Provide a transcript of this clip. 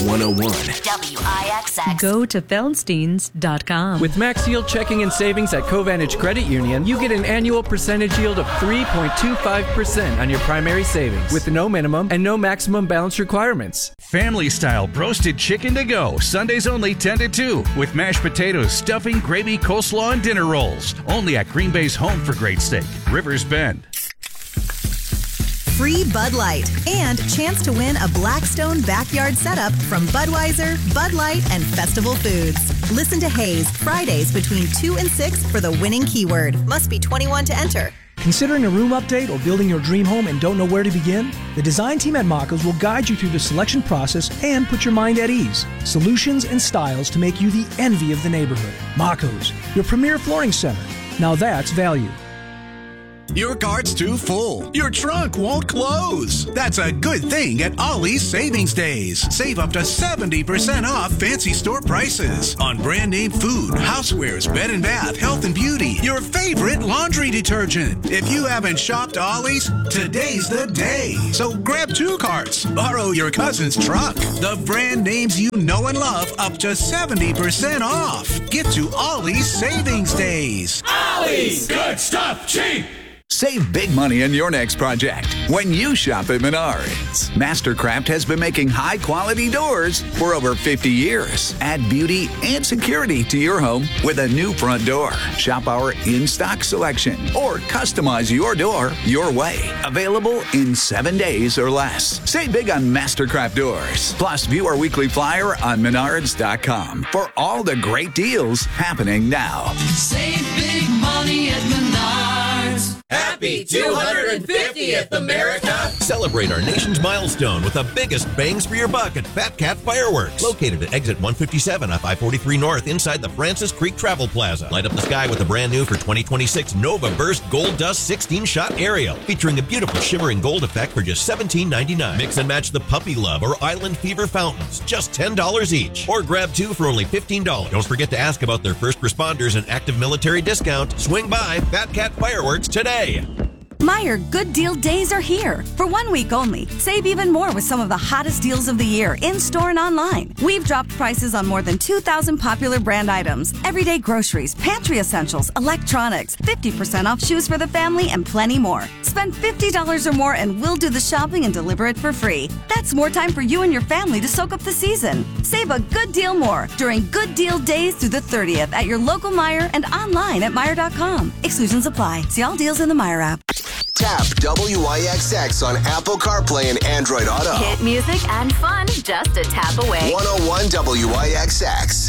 101. WIXX. Go to Feldsteins.com. With Max Yield Checking and Savings at Covantage Credit Union, you get an annual percentage yield of 3.25% on your primary savings, with no minimum and no maximum balance requirements. Family style roasted chicken to go. Sundays only 10 to 2. With mashed potatoes, stuffing, gravy, coleslaw, and dinner rolls. Only at Green Bay's Home for Great Steak, Rivers Bend. Free Bud Light and chance to win a Blackstone backyard setup from Budweiser, Bud Light, and Festival Foods. Listen to Hayes Fridays between 2 and 6 for the winning keyword. Must be 21 to enter. Considering a room update or building your dream home and don't know where to begin? The design team at Maco's will guide you through the selection process and put your mind at ease. Solutions and styles to make you the envy of the neighborhood. Maco's, your premier flooring center. Now that's value. Your cart's too full. Your trunk won't close. That's a good thing at Ollie's Savings Days. Save up to 70% off fancy store prices on brand name food, housewares, bed and bath, health and beauty, your favorite laundry detergent. If you haven't shopped Ollie's, today's the day. So grab 2 carts, borrow your cousin's truck. The brand names you know and love up to 70% off. Get to Ollie's Savings Days. Ollie's, good stuff, cheap. Save big money on your next project when you shop at Menards. Mastercraft has been making high-quality doors for over 50 years. Add beauty and security to your home with a new front door. Shop our in-stock selection or customize your door your way. Available in 7 days or less. Save big on Mastercraft doors. Plus, view our weekly flyer on Menards.com for all the great deals happening now. Save big money at Menards. Happy 250th, America! Celebrate our nation's milestone with the biggest bangs for your buck at Fat Cat Fireworks. Located at exit 157 off I-43 North inside the Francis Creek Travel Plaza. Light up the sky with the brand new for 2026 Nova Burst Gold Dust 16-shot aerial. Featuring a beautiful shimmering gold effect for just $17.99. Mix and match the Puppy Love or Island Fever fountains. Just $10 each. Or grab 2 for only $15. Don't forget to ask about their first responders and active military discount. Swing by Fat Cat Fireworks today. Meijer Good Deal Days are here. For 1 week only, save even more with some of the hottest deals of the year in-store and online. We've dropped prices on more than 2,000 popular brand items. Everyday groceries, pantry essentials, electronics, 50% off shoes for the family, and plenty more. Spend $50 or more and we'll do the shopping and deliver it for free. That's more time for you and your family to soak up the season. Save a good deal more during Good Deal Days through the 30th at your local Meijer and online at Meijer.com. Exclusions apply. See all deals in the Meijer app. Tap WIXX on Apple CarPlay and Android Auto. Hit music and fun just a tap away. 101 WIXX.